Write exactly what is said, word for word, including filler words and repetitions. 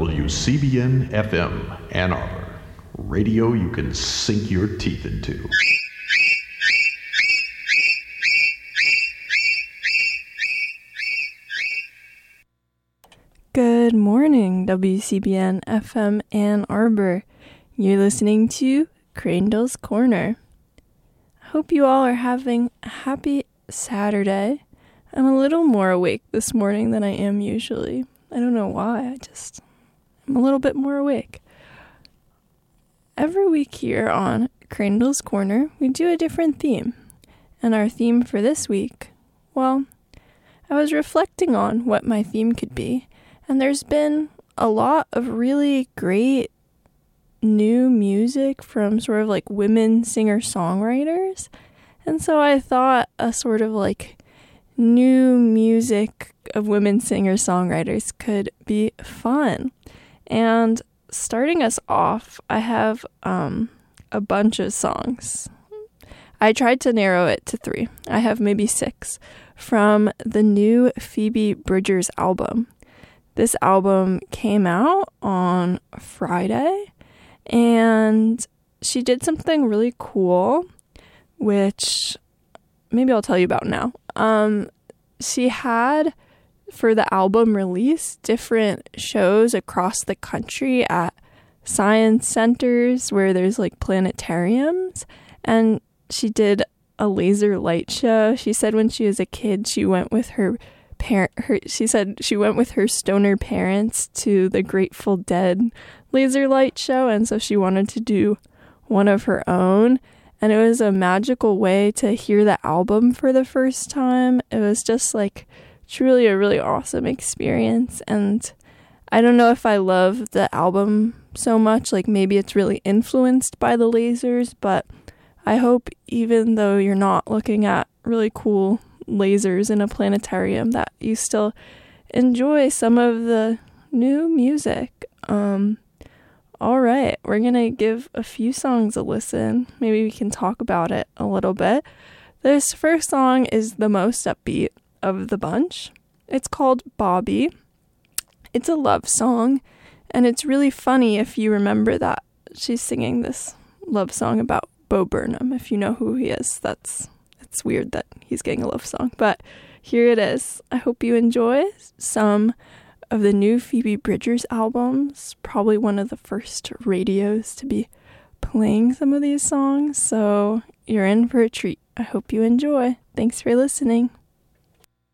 W C B N F M, Ann Arbor. Radio you can sink your teeth into. Good morning, W C B N F M Ann Arbor. You're listening to Crandall's Corner. I hope you all are having a happy Saturday. I'm a little more awake this morning than I am usually. I don't know why, I just, I'm a little bit more awake. Every week here on Crandall's Corner, we do a different theme. And our theme for this week, well, I was reflecting on what my theme could be. And there's been a lot of really great new music from sort of like women singer-songwriters. And so I thought a sort of like new music of women singer-songwriters could be fun. And starting us off, I have um, a bunch of songs. I tried to narrow it to three. I have maybe six from the new Phoebe Bridgers album. This album came out on Friday, and she did something really cool, which maybe I'll tell you about now. Um, she had, for the album release, different shows across the country at science centers where there's like planetariums, and she did a laser light show. She said when she was a kid, she went with her Parent, her, she said she went with her stoner parents to the Grateful Dead laser light show, and so she wanted to do one of her own, and it was a magical way to hear the album for the first time. It was just like truly a really awesome experience, and I don't know if I love the album so much, like maybe it's really influenced by the lasers, but I hope even though you're not looking at really cool lasers in a planetarium that you still enjoy some of the new music. Um, all right, we're gonna give a few songs a listen. Maybe we can talk about it a little bit. This first song is the most upbeat of the bunch. It's called Bobby. It's a love song, and it's really funny if you remember that she's singing this love song about Bo Burnham. If you know who he is, that's it's weird that he's getting a love song, but here it is. I hope you enjoy some of the new Phoebe Bridgers albums. Probably one of the first radios to be playing some of these songs, so you're in for a treat. I hope you enjoy. Thanks for listening.